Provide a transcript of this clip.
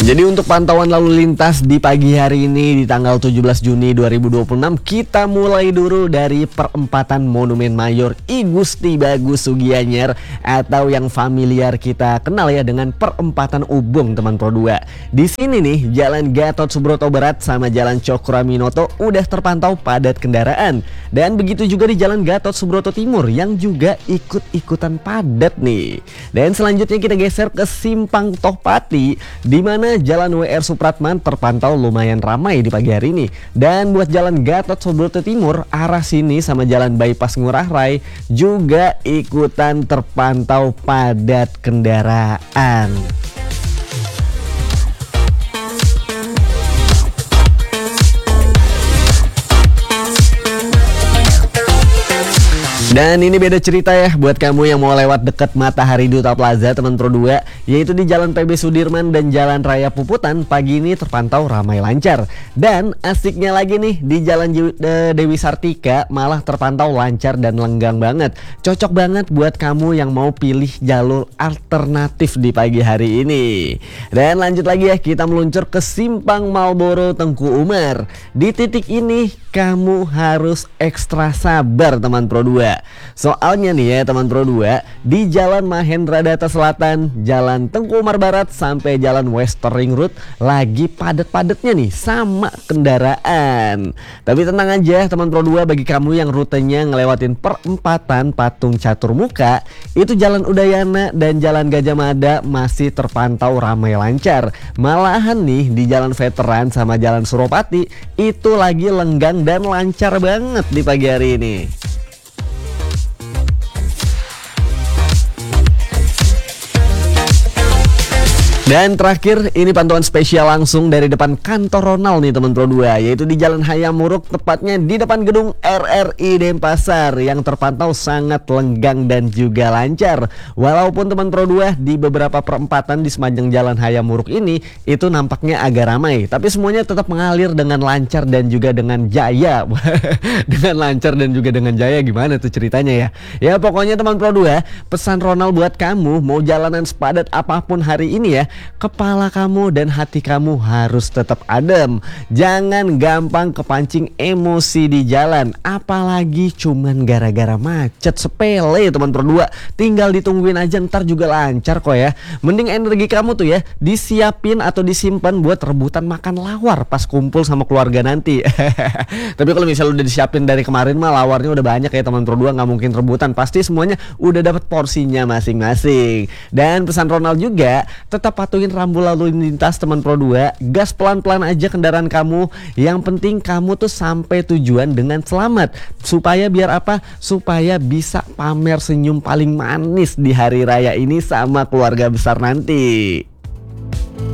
Jadi untuk pantauan lalu lintas di pagi hari ini di tanggal 17 Juni 2026 kita mulai dulu dari perempatan Monumen Mayor I Gusti Bagus Sugianyar atau yang familiar kita kenal ya dengan perempatan Ubung teman Pro 2. Di sini nih Jalan Gatot Subroto Barat sama Jalan Cokroaminoto udah terpantau padat kendaraan dan begitu juga di Jalan Gatot Subroto Timur yang juga ikut-ikutan padat nih. Dan selanjutnya kita geser ke Simpang Tohpati di mana Jalan WR Supratman terpantau lumayan ramai di pagi hari ini. Dan buat Jalan Gatot Subroto Timur arah sini sama Jalan Bypass Ngurah Rai juga ikutan terpantau padat kendaraan. Dan ini beda cerita ya buat kamu yang mau lewat dekat Matahari Duta Plaza teman Pro 2, yaitu di Jalan PB Sudirman dan Jalan Raya Puputan pagi ini terpantau ramai lancar. Dan asiknya lagi nih di Jalan Dewi Sartika malah terpantau lancar dan lenggang banget. Cocok banget buat kamu yang mau pilih jalur alternatif di pagi hari ini. Dan lanjut lagi ya, kita meluncur ke Simpang Malboro Tengku Umar. Di titik ini kamu harus ekstra sabar teman Pro 2. Soalnya nih ya teman Pro 2, di Jalan Mahendra Data Selatan, Jalan Tengku Umar Barat sampai Jalan Western Ring Road lagi padat-padatnya nih sama kendaraan. Tapi tenang aja teman Pro 2, bagi kamu yang rutenya ngelewatin perempatan Patung Catur Muka, itu Jalan Udayana dan Jalan Gajah Mada masih terpantau ramai lancar. Malahan nih di Jalan Veteran sama Jalan Suropati itu lagi lenggang dan lancar banget di pagi hari ini. Dan terakhir ini pantauan spesial langsung dari depan kantor Ronald nih teman Pro 2, yaitu di Jalan Hayam Muruk, tepatnya di depan gedung RRI Denpasar yang terpantau sangat lenggang dan juga lancar. Walaupun teman Pro 2 di beberapa perempatan di sepanjang Jalan Hayam Muruk ini itu nampaknya agak ramai, tapi semuanya tetap mengalir dengan lancar dan juga dengan jaya. Dengan lancar dan juga dengan jaya gimana tuh ceritanya ya? Ya pokoknya teman Pro 2, pesan Ronald buat kamu mau jalanan sepadat apapun hari ini ya, kepala kamu dan hati kamu harus tetap adem. Jangan gampang kepancing emosi di jalan, apalagi cuman gara-gara macet sepele teman Pro 2. Tinggal ditungguin aja, ntar juga lancar kok ya. Mending energi kamu tuh ya disiapin atau disimpan buat rebutan makan lawar pas kumpul sama keluarga nanti. Tapi kalau misalnya udah disiapin dari kemarin mah lawarnya udah banyak ya teman Pro 2, nggak mungkin rebutan, pasti semuanya udah dapat porsinya masing-masing. Dan pesan Ronald juga, tetap patuhin rambu lalu lintas teman Pro 2, gas pelan-pelan aja kendaraan kamu. Yang penting kamu tuh sampai tujuan dengan selamat. Supaya biar apa? Supaya bisa pamer senyum paling manis di hari raya ini sama keluarga besar nanti.